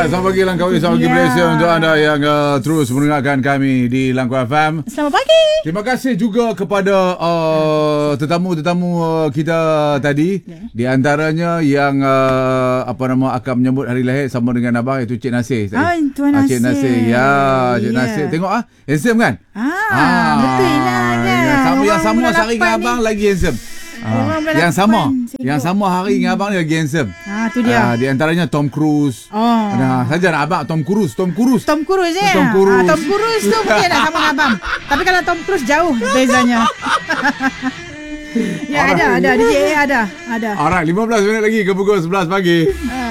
selamat pagi Langkawi, selamat pagi Malaysia untuk anda yang terus mendengarkan kami di Langkawi FM. Selamat pagi. Terima kasih juga kepada tetamu-tetamu kita tadi. Di antaranya yang akan menyambut hari lahir sama dengan abang, iaitu Cik Nasir tadi. Tuan Nasir. Cik Nasir. Ya, Cik Nasir. Tengok handsome kan? Betul lah kan. Yang sama sehari dengan abang lagi handsome. Yang sama hari dengan abang ni lagi handsome. Tu dia. Di antaranya Tom Cruise. Saja nak abang Tom Cruise ya. Tom Cruise Tom Cruise tu mungkin nak sama dengan abang. Tapi kalau Tom Cruise jauh bezanya. Ya, ada. DJ ada. Alright, 15 minit lagi ke pukul 11 pagi.